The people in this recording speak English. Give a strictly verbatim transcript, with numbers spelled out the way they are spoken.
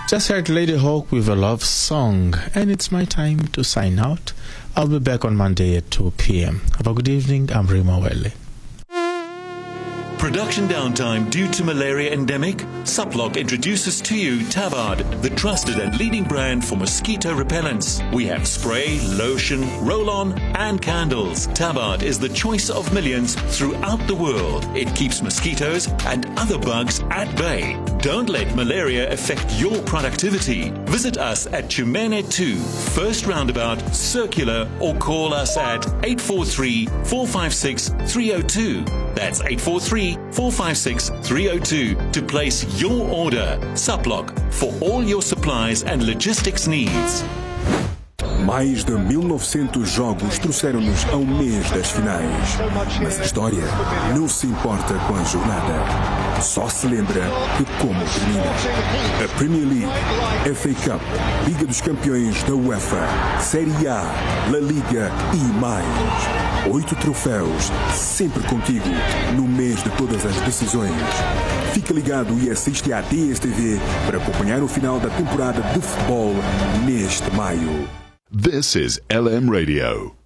Just heard Lady Hawk with a love song, and it's my time to sign out. I'll be back on Monday at two p.m. Have a good evening. I'm Rima Welle. Production downtime due to malaria endemic? Suplock introduces to you Tavard, the trusted and leading brand for mosquito repellents. We have spray, lotion, roll-on and candles. Tavard is the choice of millions throughout the world. It keeps mosquitoes and other bugs at bay. Don't let malaria affect your productivity. Visit us at Chumene two, First Roundabout, Circular, or call us at eight four three, four five six, three zero two. That's eight four three, four five six, three zero two to place your order. Suplock, for all your supplies and logistics needs. Mais de mil e novecentos jogos trouxeram-nos ao mês das finais. Mas a história não se importa com a jornada. Só se lembra de como termina. A Premier League, F A Cup, Liga dos Campeões da UEFA, Série A, La Liga e mais. Oito troféus, sempre contigo, no mês de todas as decisões. Fica ligado e assiste à D S T V para acompanhar o final da temporada de futebol neste maio. This is L M Radio.